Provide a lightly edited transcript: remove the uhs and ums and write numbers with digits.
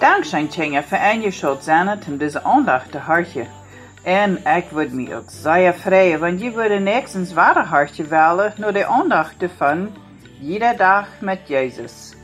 Dankeschön, Tjenja, für je schuld zijn om deze aandacht te hartje. En ik würde mich ook zeer freuen, wenn je würde nächstens ware hartje wählen, nur die aandacht ervan, jeder dag met Jezus.